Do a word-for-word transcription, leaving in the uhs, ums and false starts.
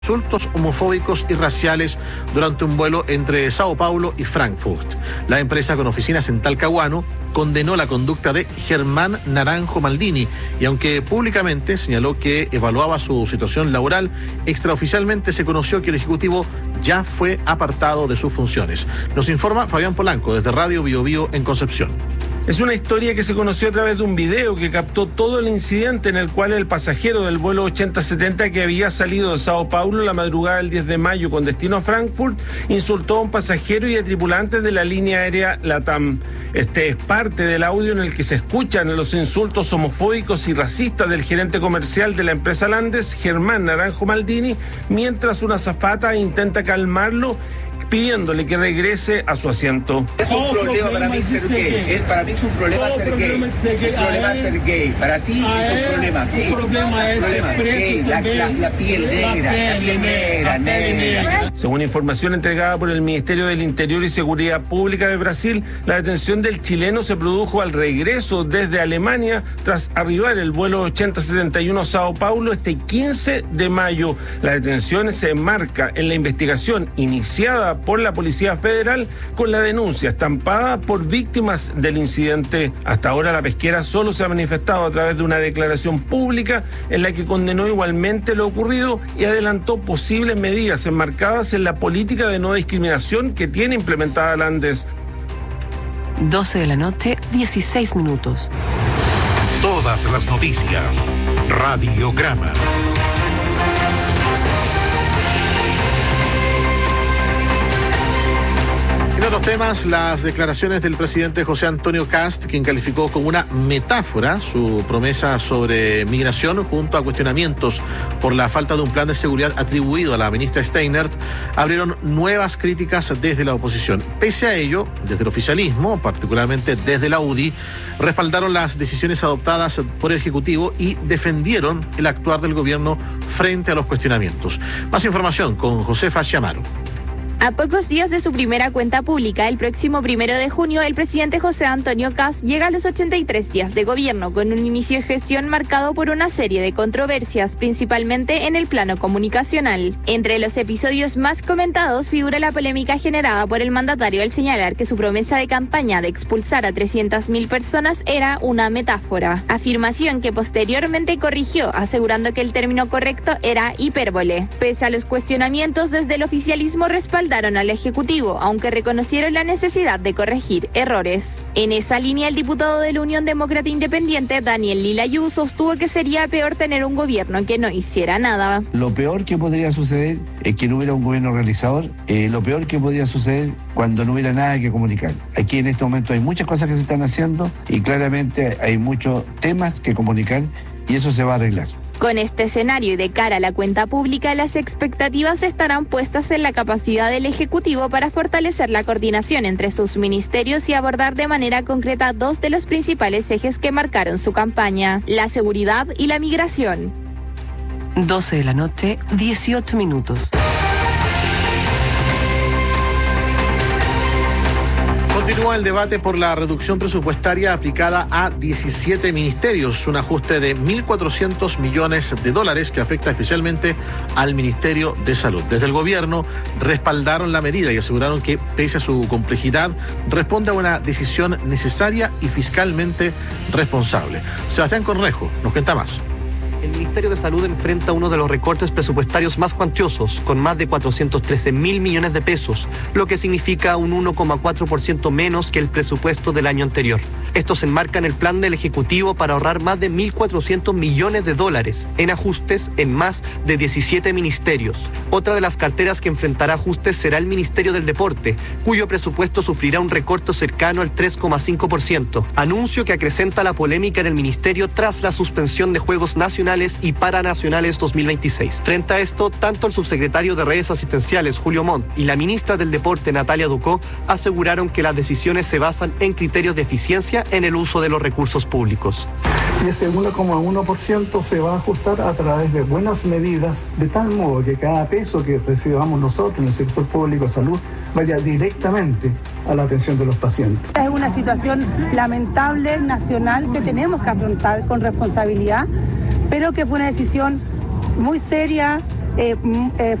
insultos homofóbicos y raciales durante un vuelo entre Sao Paulo y Frankfurt. La empresa con oficinas en Talcahuano condenó la conducta de Germán Naranjo Maldini y aunque públicamente señaló que evaluaba su situación laboral, extraoficialmente se conoció que el ejecutivo ya fue apartado de sus funciones. Nos informa Fabián Polanco desde Radio Bio Bio en Concepción. Es una historia que se conoció a través de un video que captó todo el incidente en el cual el pasajero del vuelo ochenta setenta que había salido de Sao Paulo la madrugada del diez de mayo con destino a Frankfurt insultó a un pasajero y a tripulantes de la línea aérea LATAM. Este es parte del audio en el que se escuchan los insultos homofóbicos y racistas del gerente comercial de la empresa Landes, Germán Naranjo Maldini, mientras una azafata intenta calmarlo pidiéndole que regrese a su asiento. Es un oh, problema, problema para mí ser gay. Es, para mí es un problema oh, ser problema gay. Es un problema él, ser gay. Para ti es un problema, sí. El problema es problema gay, la, la, la piel negra, la piel negra, negra. Según información entregada por el Ministerio del Interior y Seguridad Pública de Brasil, la detención del chileno se produjo al regreso desde Alemania tras arribar el vuelo ochenta setenta y uno a Sao Paulo este quince de mayo. La detención se enmarca en la investigación iniciada por la Policía Federal con la denuncia estampada por víctimas del incidente. Hasta ahora la pesquera solo se ha manifestado a través de una declaración pública en la que condenó igualmente lo ocurrido y adelantó posibles medidas enmarcadas en la política de no discriminación que tiene implementada Landes. doce de la noche, dieciséis minutos. Todas las noticias. Radiograma. En otros temas, las declaraciones del presidente José Antonio Kast, quien calificó como una metáfora su promesa sobre migración junto a cuestionamientos por la falta de un plan de seguridad atribuido a la ministra Steinert, abrieron nuevas críticas desde la oposición. Pese a ello, desde el oficialismo, particularmente desde la U D I, respaldaron las decisiones adoptadas por el Ejecutivo y defendieron el actuar del gobierno frente a los cuestionamientos. Más información con Josefa Chiamaro. A pocos días de su primera cuenta pública, el próximo primero de junio, el presidente José Antonio Kast llega a los ochenta y tres días de gobierno con un inicio de gestión marcado por una serie de controversias, principalmente en el plano comunicacional. Entre los episodios más comentados figura la polémica generada por el mandatario al señalar que su promesa de campaña de expulsar a trescientas mil personas era una metáfora, afirmación que posteriormente corrigió, asegurando que el término correcto era hipérbole. Pese a los cuestionamientos desde el oficialismo respaldado al Ejecutivo, aunque reconocieron la necesidad de corregir errores. En esa línea, el diputado de la Unión Demócrata Independiente, Daniel Lilayú, sostuvo que sería peor tener un gobierno que no hiciera nada. Lo peor que podría suceder es que no hubiera un gobierno realizador, eh, lo peor que podría suceder cuando no hubiera nada que comunicar. Aquí en este momento hay muchas cosas que se están haciendo y claramente hay muchos temas que comunicar y eso se va a arreglar. Con este escenario y de cara a la cuenta pública, las expectativas estarán puestas en la capacidad del Ejecutivo para fortalecer la coordinación entre sus ministerios y abordar de manera concreta dos de los principales ejes que marcaron su campaña: la seguridad y la migración. doce de la noche, dieciocho minutos. Continúa el debate por la reducción presupuestaria aplicada a diecisiete ministerios, un ajuste de mil cuatrocientos millones de dólares que afecta especialmente al Ministerio de Salud. Desde el gobierno respaldaron la medida y aseguraron que, pese a su complejidad, responde a una decisión necesaria y fiscalmente responsable. Sebastián Cornejo nos cuenta más. El Ministerio de Salud enfrenta uno de los recortes presupuestarios más cuantiosos, con más de cuatrocientos trece mil millones de pesos, lo que significa un uno coma cuatro por ciento menos que el presupuesto del año anterior. Esto se enmarca en el plan del Ejecutivo para ahorrar más de mil cuatrocientos millones de dólares en ajustes en más de diecisiete ministerios. Otra de las carteras que enfrentará ajustes será el Ministerio del Deporte, cuyo presupuesto sufrirá un recorte cercano al tres coma cinco por ciento. Anuncio que acrecenta la polémica en el ministerio tras la suspensión de Juegos Nacionales y Paranacionales dos mil veintiséis. Frente a esto, tanto el subsecretario de Redes Asistenciales, Julio Montt, y la ministra del Deporte, Natalia Ducó, aseguraron que las decisiones se basan en criterios de eficiencia en el uso de los recursos públicos. Y ese uno coma uno por ciento se va a ajustar a través de buenas medidas, de tal modo que cada peso que recibamos nosotros en el sector público de salud vaya directamente a la atención de los pacientes. Es una situación lamentable, nacional, que tenemos que afrontar con responsabilidad, pero que fue una decisión muy seria, eh, eh,